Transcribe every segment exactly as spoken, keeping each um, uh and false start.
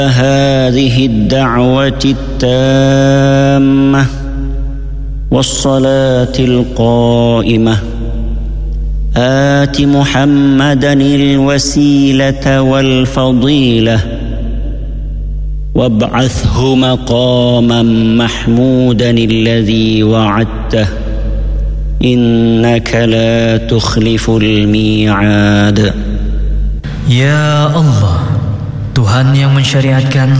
هذه الدعوة التامة والصلاة القائمة آت محمدا الوسيلة والفضيلة وابعثه مقاما محمودا الذي وعدته إنك لا تخلف الميعاد. Ya Allah, Tuhan yang mensyariatkan.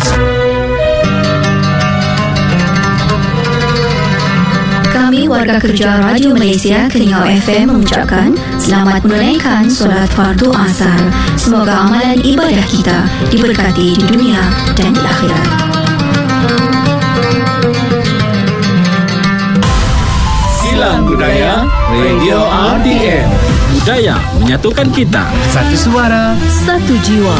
Kami warga kerja Radio Malaysia Keringau F M mengucapkan selamat menunaikan solat fardu asar. Semoga amalan ibadah kita diberkati di dunia dan di akhirat. Silang Budaya Radio R T M. Budaya menyatukan kita. Satu suara, satu jiwa.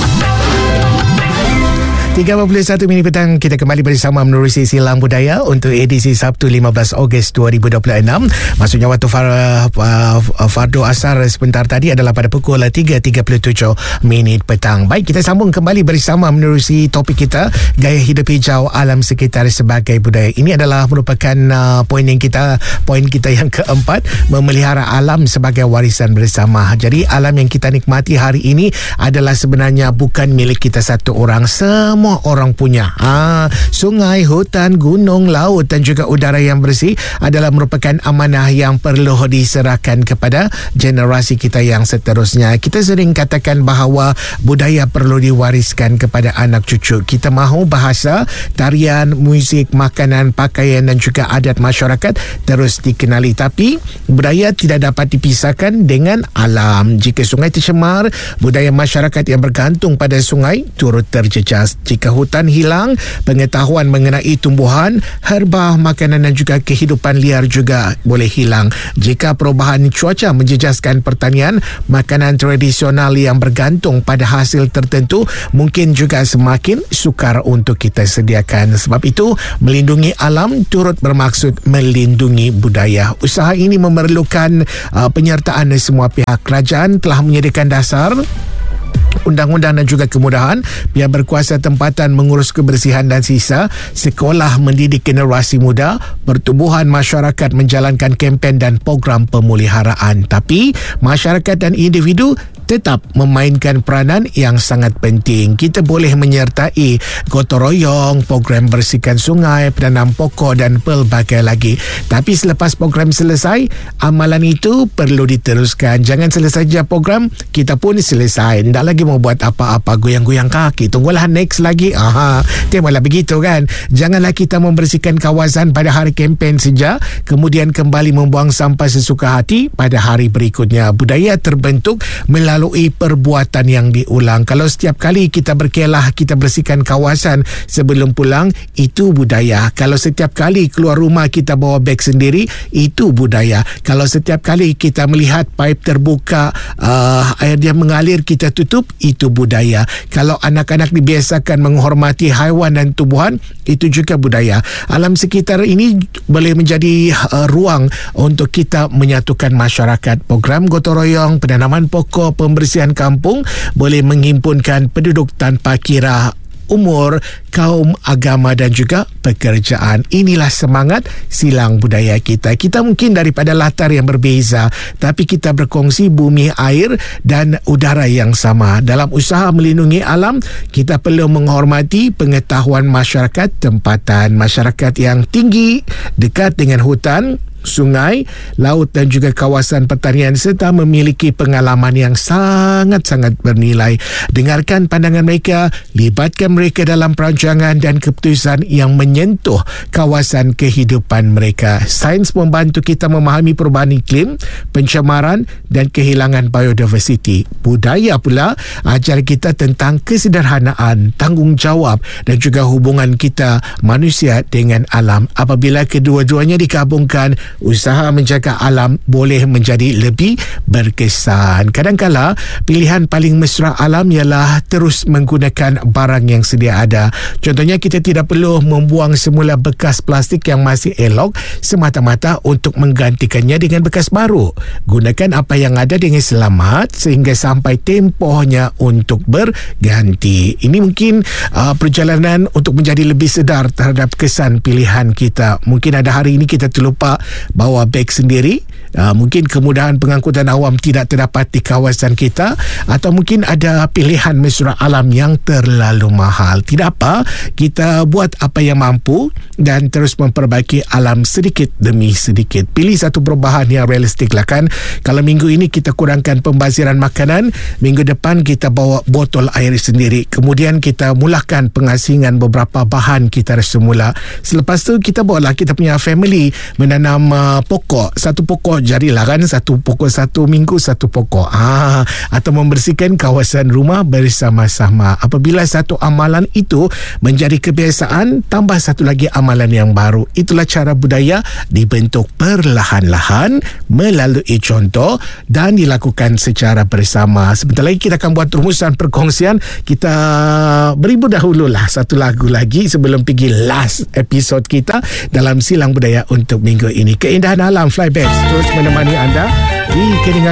tiga puluh satu minit petang, kita kembali bersama menerusi Silang Budaya untuk edisi Sabtu lima belas Ogos dua ribu dua puluh enam. Maksudnya waktu far, uh, fardu asar sebentar tadi adalah pada pukul tiga tiga puluh tujuh minit petang. Baik, kita sambung kembali bersama menerusi topik kita, gaya hidup hijau alam sekitar sebagai budaya. Ini adalah merupakan uh, poin yang kita poin kita yang keempat, memelihara alam sebagai warisan bersama. Jadi alam yang kita nikmati hari ini adalah sebenarnya bukan milik kita satu orang, semua orang punya. Ha, sungai, hutan, gunung, laut dan juga udara yang bersih adalah merupakan amanah yang perlu diserahkan kepada generasi kita yang seterusnya. Kita sering katakan bahawa budaya perlu diwariskan kepada anak cucu. Kita mahu bahasa, tarian, muzik, makanan, pakaian dan juga adat masyarakat terus dikenali. Tapi budaya tidak dapat dipisahkan dengan alam. Jika sungai tercemar, budaya masyarakat yang bergantung pada sungai turut terjejas. Jika hutan hilang, pengetahuan mengenai tumbuhan, herba, makanan dan juga kehidupan liar juga boleh hilang. Jika perubahan cuaca menjejaskan pertanian, makanan tradisional yang bergantung pada hasil tertentu mungkin juga semakin sukar untuk kita sediakan. Sebab itu, melindungi alam turut bermaksud melindungi budaya. Usaha ini memerlukan uh, penyertaan semua pihak. Kerajaan telah menyediakan dasar undang-undang dan juga kemudahan. Pihak berkuasa tempatan mengurus kebersihan dan sisa, sekolah mendidik generasi muda, pertubuhan masyarakat menjalankan kempen dan program pemuliharaan. Tapi masyarakat dan individu tetap memainkan peranan yang sangat penting. Kita boleh menyertai gotong royong, program bersihkan sungai, penanam pokok dan pelbagai lagi. Tapi selepas program selesai, amalan itu perlu diteruskan. Jangan selesai saja program, kita pun selesai. Tak lagi mau buat apa-apa, goyang-goyang kaki. Tunggulah next lagi. Aha, tengoklah begitu kan. Janganlah kita membersihkan kawasan pada hari kempen saja, kemudian kembali membuang sampah sesuka hati pada hari berikutnya. Budaya terbentuk melalui melalui perbuatan yang diulang. Kalau setiap kali kita berkelah, kita bersihkan kawasan sebelum pulang, itu budaya. Kalau setiap kali keluar rumah kita bawa beg sendiri, itu budaya. Kalau setiap kali kita melihat paip terbuka, uh, air dia mengalir, kita tutup, itu budaya. Kalau anak-anak dibiasakan menghormati haiwan dan tumbuhan, itu juga budaya. Alam sekitar ini boleh menjadi uh, ruang untuk kita menyatukan masyarakat. Program gotong royong, penanaman pokok, pembersihan kampung boleh menghimpunkan penduduk tanpa kira umur, kaum, agama dan juga pekerjaan. Inilah semangat silang budaya kita. Kita mungkin daripada latar yang berbeza, tapi kita berkongsi bumi, air dan udara yang sama. Dalam usaha melindungi alam, kita perlu menghormati pengetahuan masyarakat tempatan. Masyarakat yang tinggi, dekat dengan hutan, sungai, laut dan juga kawasan pertanian serta memiliki pengalaman yang sangat-sangat bernilai. Dengarkan pandangan mereka, libatkan mereka dalam perancangan dan keputusan yang menyentuh kawasan kehidupan mereka. Sains membantu kita memahami perubahan iklim, pencemaran dan kehilangan biodiversiti. Budaya pula ajar kita tentang kesederhanaan, tanggungjawab dan juga hubungan kita manusia dengan alam. Apabila kedua-duanya digabungkan, usaha menjaga alam boleh menjadi lebih berkesan. Kadang-kala pilihan paling mesra alam ialah terus menggunakan barang yang sedia ada. Contohnya, kita tidak perlu membuang semula bekas plastik yang masih elok semata-mata untuk menggantikannya dengan bekas baru. Gunakan apa yang ada dengan selamat sehingga sampai tempohnya untuk berganti. Ini mungkin uh, perjalanan untuk menjadi lebih sedar terhadap kesan pilihan kita. Mungkin ada hari ini kita terlupa bawa beg sendiri. Uh, mungkin kemudahan pengangkutan awam tidak terdapat di kawasan kita, atau mungkin ada pilihan mesra alam yang terlalu mahal. Tidak apa, kita buat apa yang mampu dan terus memperbaiki alam sedikit demi sedikit. Pilih satu perubahan yang realistik lah kan. Kalau minggu ini kita kurangkan pembaziran makanan, minggu depan kita bawa botol air sendiri. Kemudian kita mulakan pengasingan beberapa bahan kita semula. Selepas tu kita bawalah kita punya family menanam uh, pokok. Satu pokok jadilah kan, satu pokok satu minggu satu pokok. Ah, atau membersihkan kawasan rumah bersama-sama. Apabila satu amalan itu menjadi kebiasaan, tambah satu lagi amalan yang baru. Itulah cara budaya dibentuk perlahan-lahan melalui contoh dan dilakukan secara bersama. Sebentar lagi kita akan buat rumusan perkongsian. Kita beribu dahululah satu lagu lagi sebelum pergi last episode kita dalam Silang Budaya untuk minggu ini. Keindahan alam Flybeds terus menemani anda di Kedengaran